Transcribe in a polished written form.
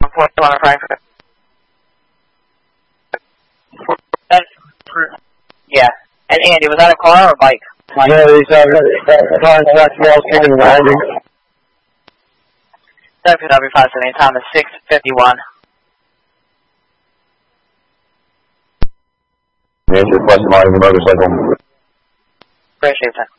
141 Frankfurt. Yeah. And Andy, was that a car or a bike? No, these car and small standing landing. 7W578, time is 6:51. Nancy, plus minus motorcycle. Appreciate that.